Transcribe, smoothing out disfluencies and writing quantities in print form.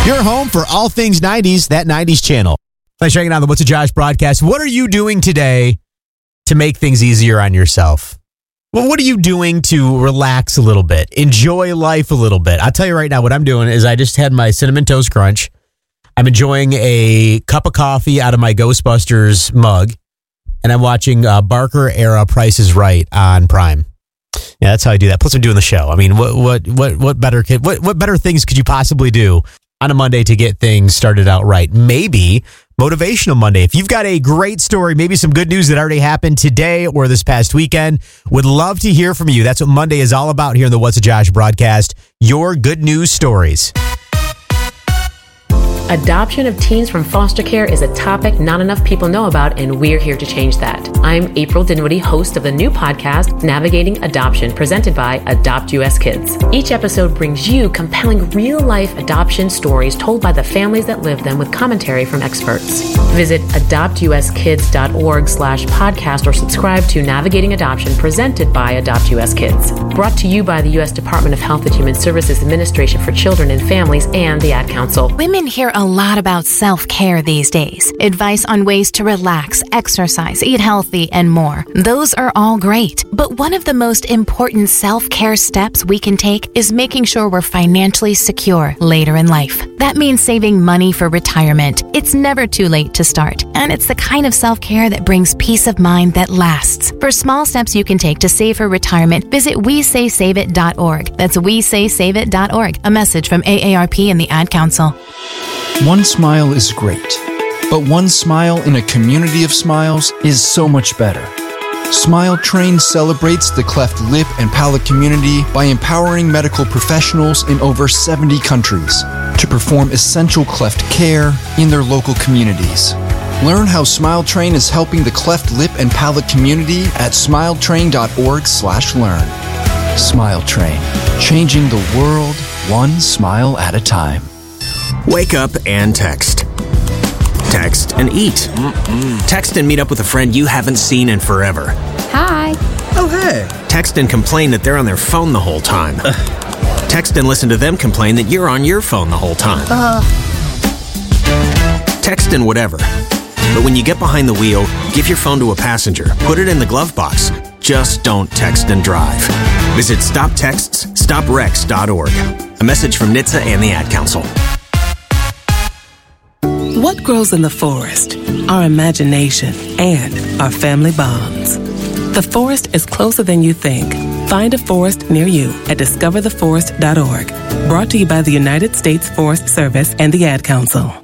Your home for all things 90s, that 90s channel. Thanks for checking out the What's a Josh broadcast. What are you doing today to make things easier on yourself? Well, what are you doing to relax a little bit, enjoy life a little bit? I'll tell you right now, what I'm doing is I just had my Cinnamon Toast Crunch. I'm enjoying a cup of coffee out of my Ghostbusters mug, and I'm watching Barker era Price is Right on Prime. Yeah, that's how I do that. Plus, I'm doing the show. I mean, what better things could you possibly do on a Monday to get things started out right? Maybe Motivational Monday. If you've got a great story, maybe some good news that already happened today or this past weekend, would love to hear from you. That's what Monday is all about here in the What's a Josh broadcast. Your good news stories. Adoption of teens from foster care is a topic not enough people know about, and we're here to change that. I'm April Dinwiddie, host of the new podcast, Navigating Adoption, presented by Adopt US Kids. Each episode brings you compelling real-life adoption stories told by the families that live them with commentary from experts. Visit adoptuskids.org/podcast or subscribe to Navigating Adoption, presented by Adopt US Kids. Brought to you by the U.S. Department of Health and Human Services Administration for Children and Families and the Ad Council. Women hear a lot about self-care these days. Advice on ways to relax, exercise, eat healthy, and more. Those are all great. But one of the most important self-care steps we can take is making sure we're financially secure later in life. That means saving money for retirement. It's never too late to start. And it's the kind of self-care that brings peace of mind that lasts. For small steps you can take to save for retirement, visit WeSaySaveIt.org. That's WeSaySaveIt.org. A message from AARP and the Ad Council. One smile is great, but one smile in a community of smiles is so much better. Smile Train celebrates the cleft lip and palate community by empowering medical professionals in over 70 countries to perform essential cleft care in their local communities. Learn how Smile Train is helping the cleft lip and palate community at smiletrain.org/learn. Smile Train, changing the world one smile at a time. Wake up and text. Text and eat. Text and meet up with a friend you haven't seen in forever. Hi. Oh, hey. Text and complain that they're on their phone the whole time. Text and listen to them complain that you're on your phone the whole time. Text and whatever. But when you get behind the wheel, give your phone to a passenger. Put it in the glove box. Just don't text and drive. Visit StopTextsStopWrecks.org. A message from NHTSA and the Ad Council. What grows in the forest? Our imagination and our family bonds. The forest is closer than you think. Find a forest near you at discovertheforest.org. Brought to you by the United States Forest Service and the Ad Council.